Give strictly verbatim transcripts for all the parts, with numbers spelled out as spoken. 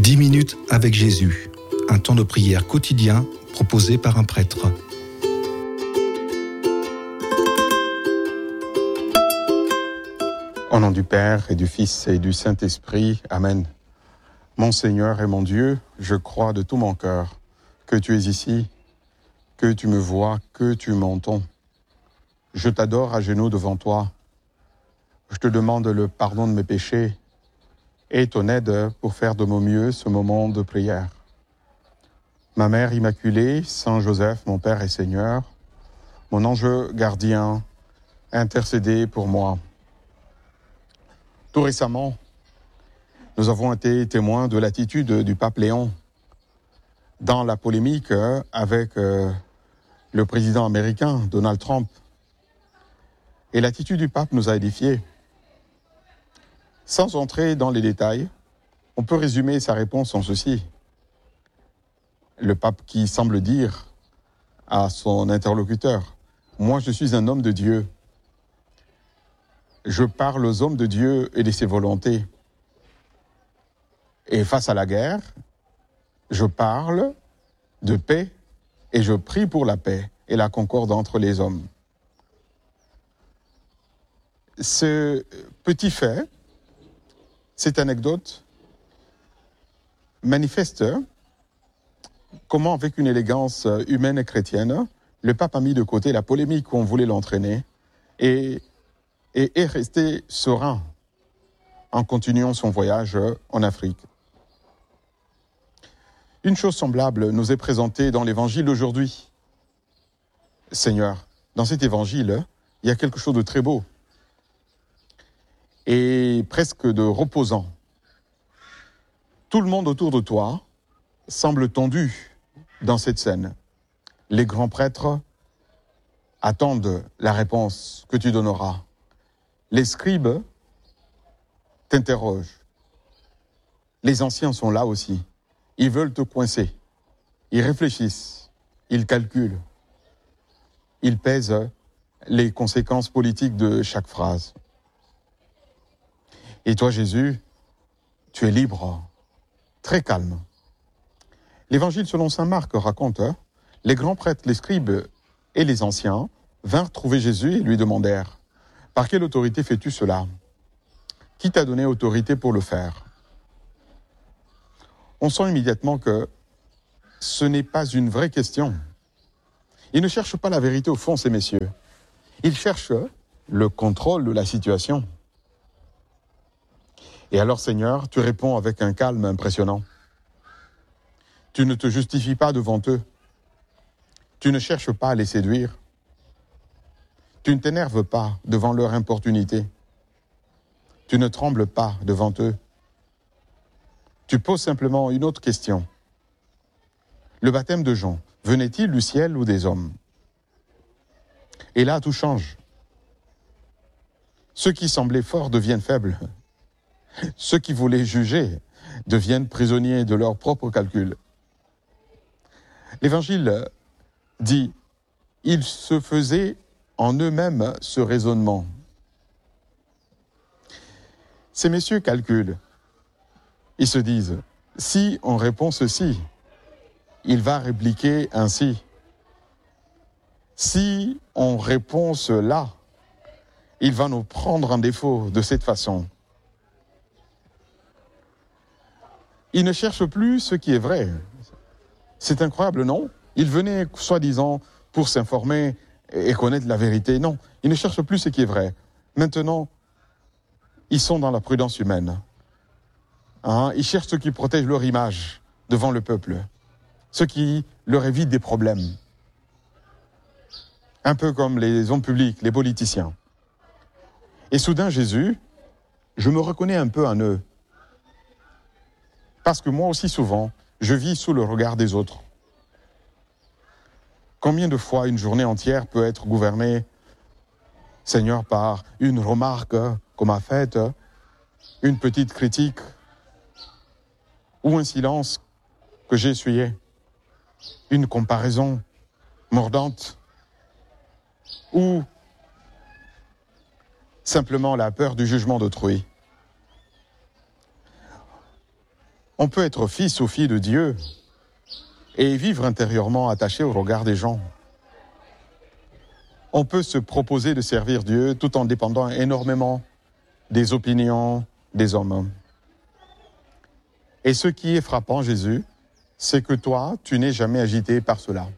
dix minutes avec Jésus, un temps de prière quotidien proposé par un prêtre. Au nom du Père et du Fils et du Saint-Esprit, Amen. Mon Seigneur et mon Dieu, je crois de tout mon cœur que tu es ici, que tu me vois, que tu m'entends. Je t'adore à genoux devant toi. Je te demande le pardon de mes péchés et ton aide pour faire de mon mieux ce moment de prière. Ma Mère Immaculée, Saint Joseph, mon Père et Seigneur, mon ange gardien, intercédez pour moi. Tout récemment, nous avons été témoins de l'attitude du pape Léon dans la polémique avec le président américain, Donald Trump. Et l'attitude du pape nous a édifiés. Sans entrer dans les détails, on peut résumer sa réponse en ceci. Le pape qui semble dire à son interlocuteur, « Moi, je suis un homme de Dieu. Je parle aux hommes de Dieu et de ses volontés. Et face à la guerre, je parle de paix et je prie pour la paix et la concorde entre les hommes. » Ce petit fait, cette anecdote, manifeste comment, avec une élégance humaine et chrétienne, le pape a mis de côté la polémique où on voulait l'entraîner et, et est resté serein en continuant son voyage en Afrique. Une chose semblable nous est présentée dans l'évangile d'aujourd'hui. Seigneur, dans cet évangile, il y a quelque chose de très beau et presque de reposant. Tout le monde autour de toi semble tendu dans cette scène. Les grands prêtres attendent la réponse que tu donneras. Les scribes t'interrogent. Les anciens sont là aussi. Ils veulent te coincer. Ils réfléchissent. Ils calculent. Ils pèsent les conséquences politiques de chaque phrase. Et toi, Jésus, tu es libre, très calme. L'évangile selon saint Marc raconte, les grands prêtres, les scribes et les anciens vinrent trouver Jésus et lui demandèrent, « Par quelle autorité fais-tu cela ? Qui t'a donné autorité pour le faire ?» On sent immédiatement que ce n'est pas une vraie question. Ils ne cherchent pas la vérité au fond, ces messieurs. Ils cherchent le contrôle de la situation. Et alors, Seigneur, tu réponds avec un calme impressionnant. Tu ne te justifies pas devant eux. Tu ne cherches pas à les séduire. Tu ne t'énerves pas devant leur importunité. Tu ne trembles pas devant eux. Tu poses simplement une autre question. Le baptême de Jean, venait-il du ciel ou des hommes ? Et là, tout change. Ceux qui semblaient forts deviennent faibles. Ceux qui voulaient juger deviennent prisonniers de leurs propres calculs. L'Évangile dit, ils se faisaient en eux-mêmes ce raisonnement. Ces messieurs calculent. Ils se disent, si on répond ceci, il va répliquer ainsi. Si on répond cela, il va nous prendre en défaut de cette façon. Ils ne cherchent plus ce qui est vrai. C'est incroyable, non ? Ils venaient, soi-disant, pour s'informer et connaître la vérité. Non, ils ne cherchent plus ce qui est vrai. Maintenant, ils sont dans la prudence humaine. Hein ? Ils cherchent ce qui protège leur image devant le peuple, ce qui leur évite des problèmes. Un peu comme les hommes publics, les politiciens. Et soudain, Jésus, je me reconnais un peu en eux. Parce que moi aussi, souvent, je vis sous le regard des autres. Combien de fois une journée entière peut être gouvernée, Seigneur, par une remarque qu'on m'a faite, une petite critique, ou un silence que j'ai essuyé, une comparaison mordante, ou simplement la peur du jugement d'autrui. On peut être fils ou fille de Dieu et vivre intérieurement attaché au regard des gens. On peut se proposer de servir Dieu tout en dépendant énormément des opinions des hommes. Et ce qui est frappant, Jésus, c'est que toi, tu n'es jamais agité par cela.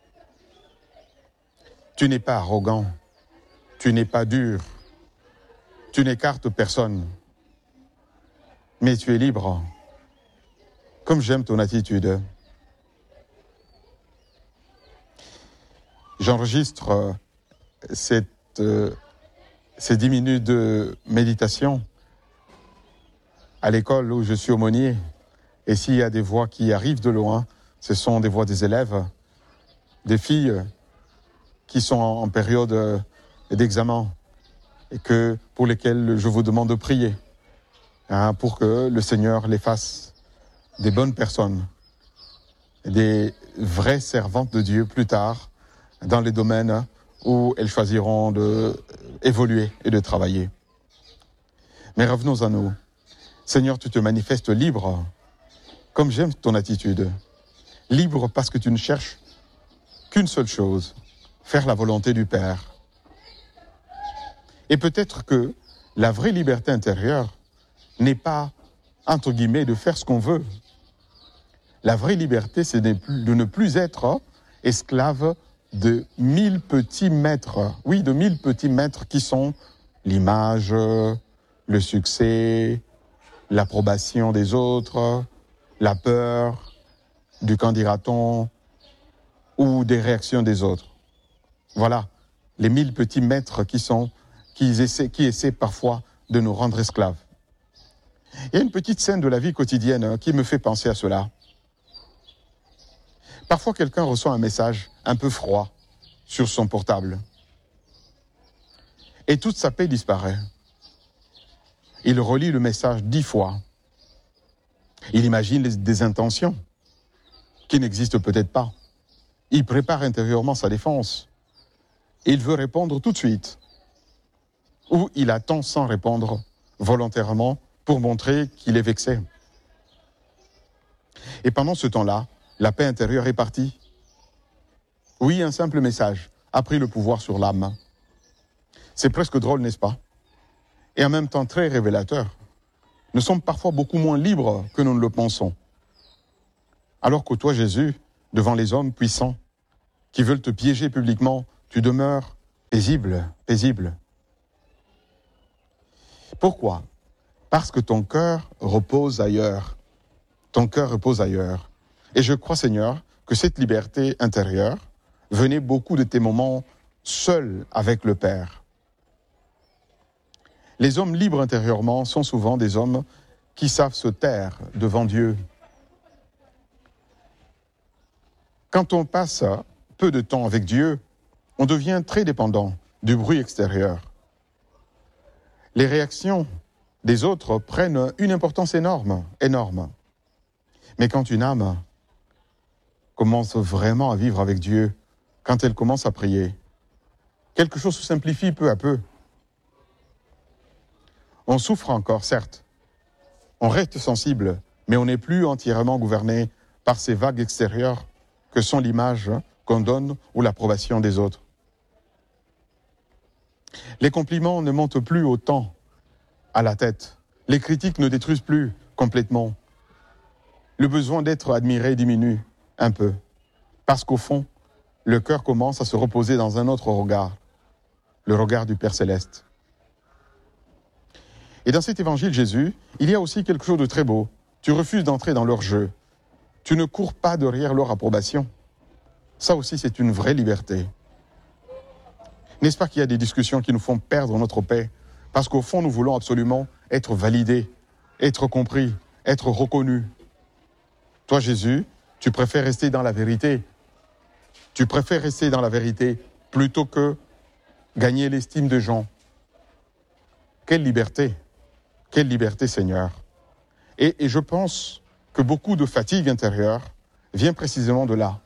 Tu n'es pas arrogant, tu n'es pas dur, tu n'écartes personne, mais tu es libre. Comme j'aime ton attitude. J'enregistre cette, euh, ces dix minutes de méditation à l'école où je suis aumônier. Et s'il y a des voix qui arrivent de loin, ce sont des voix des élèves, des filles qui sont en période d'examen et que, pour lesquelles je vous demande de prier, hein, pour que le Seigneur les fasse des bonnes personnes, des vraies servantes de Dieu plus tard, dans les domaines où elles choisiront d'évoluer et de travailler. Mais revenons à nous. Seigneur, tu te manifestes libre, comme j'aime ton attitude. Libre parce que tu ne cherches qu'une seule chose, faire la volonté du Père. Et peut-être que la vraie liberté intérieure n'est pas, entre guillemets, de faire ce qu'on veut. La vraie liberté, c'est de ne plus être esclave de mille petits maîtres. Oui, de mille petits maîtres qui sont l'image, le succès, l'approbation des autres, la peur du qu'en dira-t-on ou des réactions des autres. Voilà, les mille petits maîtres qui sont, qui essaient, qui essaient parfois de nous rendre esclaves. Il y a une petite scène de la vie quotidienne qui me fait penser à cela. Parfois, quelqu'un reçoit un message un peu froid sur son portable. Et toute sa paix disparaît. Il relit le message dix fois. Il imagine les, des intentions qui n'existent peut-être pas. Il prépare intérieurement sa défense. Il veut répondre tout de suite. Ou il attend sans répondre volontairement pour montrer qu'il est vexé. Et pendant ce temps-là, la paix intérieure est partie. Oui, un simple message a pris le pouvoir sur l'âme. C'est presque drôle, n'est-ce pas? Et en même temps très révélateur. Nous sommes parfois beaucoup moins libres que nous ne le pensons. Alors que toi, Jésus, devant les hommes puissants qui veulent te piéger publiquement, tu demeures paisible, paisible. Pourquoi? Parce que ton cœur repose ailleurs. Ton cœur repose ailleurs. Et je crois, Seigneur, que cette liberté intérieure venait beaucoup de tes moments seuls avec le Père. Les hommes libres intérieurement sont souvent des hommes qui savent se taire devant Dieu. Quand on passe peu de temps avec Dieu, on devient très dépendant du bruit extérieur. Les réactions des autres prennent une importance énorme, énorme. Mais quand une âme commence vraiment à vivre avec Dieu, quand elle commence à prier, quelque chose se simplifie peu à peu. On souffre encore, certes. On reste sensible, mais on n'est plus entièrement gouverné par ces vagues extérieures que sont l'image qu'on donne ou l'approbation des autres. Les compliments ne montent plus autant à la tête. Les critiques ne détruisent plus complètement. Le besoin d'être admiré diminue un peu. Parce qu'au fond, le cœur commence à se reposer dans un autre regard, le regard du Père Céleste. Et dans cet évangile, Jésus, il y a aussi quelque chose de très beau. Tu refuses d'entrer dans leur jeu. Tu ne cours pas derrière leur approbation. Ça aussi, c'est une vraie liberté. N'est-ce pas qu'il y a des discussions qui nous font perdre notre paix? Parce qu'au fond, nous voulons absolument être validés, être compris, être reconnus. Toi, Jésus, tu préfères rester dans la vérité. Tu préfères rester dans la vérité plutôt que gagner l'estime des gens. Quelle liberté! Quelle liberté, Seigneur! Et, et je pense que beaucoup de fatigue intérieure vient précisément de là.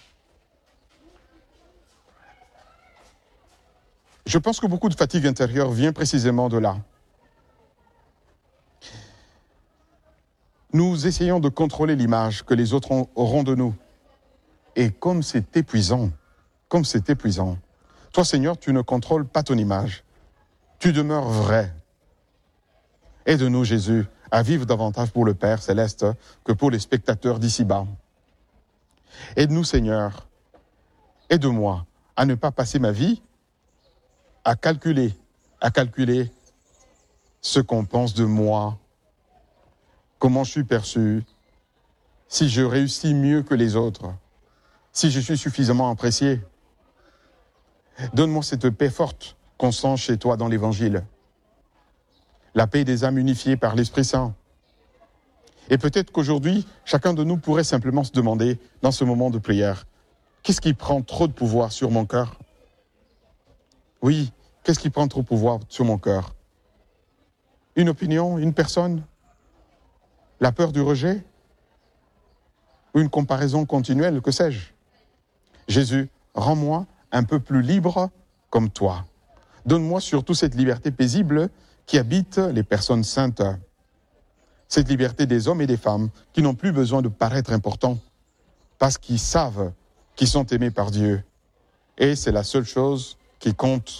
Je pense que beaucoup de fatigue intérieure vient précisément de là. nous essayons de contrôler l'image que les autres ont- auront de nous. Et comme c'est épuisant, comme c'est épuisant, toi Seigneur, tu ne contrôles pas ton image. Tu demeures vrai. Aide-nous, Jésus, à vivre davantage pour le Père céleste que pour les spectateurs d'ici-bas. Aide-nous, Seigneur. Aide-moi à ne pas passer ma vie à calculer, à calculer ce qu'on pense de moi, comment je suis perçu, si je réussis mieux que les autres, si je suis suffisamment apprécié. Donne-moi cette paix forte qu'on sent chez toi dans l'Évangile. La paix des âmes unifiées par l'Esprit Saint. Et peut-être qu'aujourd'hui, chacun de nous pourrait simplement se demander, dans ce moment de prière, qu'est-ce qui prend trop de pouvoir sur mon cœur ? Oui, qu'est-ce qui prend trop de pouvoir sur mon cœur ? Une opinion, une personne ? La peur du rejet ? Ou une comparaison continuelle, que sais-je ? Jésus, rends-moi un peu plus libre comme toi. Donne-moi surtout cette liberté paisible qui habite les personnes saintes. Cette liberté des hommes et des femmes qui n'ont plus besoin de paraître importants parce qu'ils savent qu'ils sont aimés par Dieu. Et c'est la seule chose qui compte.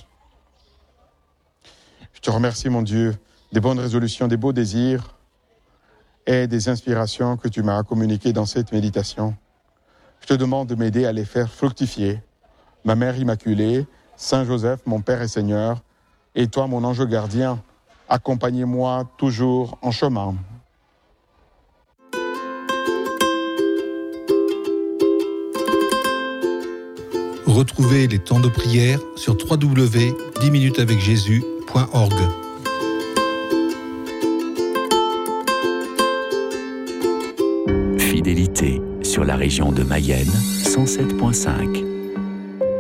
Je te remercie, mon Dieu, des bonnes résolutions, des beaux désirs et des inspirations que tu m'as communiquées dans cette méditation. Je te demande de m'aider à les faire fructifier. Ma Mère Immaculée, Saint Joseph, mon Père et Seigneur, et toi, mon ange gardien, accompagnez-moi toujours en chemin. Retrouvez les temps de prière sur w w w point dix minutes avec jésus point org. Fidélité sur la région de Mayenne, cent sept virgule cinq.